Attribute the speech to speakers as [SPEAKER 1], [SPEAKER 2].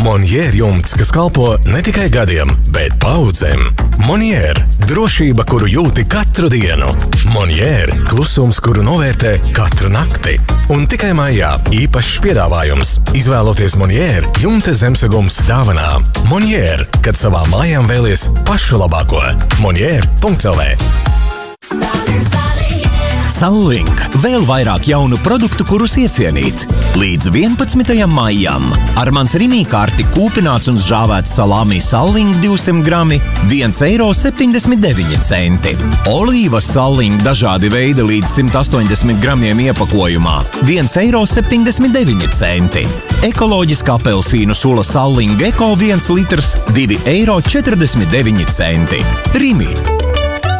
[SPEAKER 1] Monier jumts, kas kalpo ne tikai gadiem, bet paudzēm. Monier – drošība, kuru jūti katru dienu. Monier – klusums, kuru novērtē katru nakti. Un tikai maijā īpašs piedāvājums. Izvēloties Monier, jumta zemsegums dāvanā. Monier, kad savām mājām vēlies pašu labāko. Monier.lv
[SPEAKER 2] Sallink – vēl vairāk jaunu produktu, kurus iecienīt. Līdz 11. maijam ar mans Rimī karti kūpināts un žāvēts salāmī Sallink 200 grami 1,79 €. Olīvas Sallink dažādi veidi līdz 180 gramiem iepakojumā 1,79 €. Ekoloģiskā apelsīnu sula Sallink Eko 1 litrs 2,49 €. Rimī.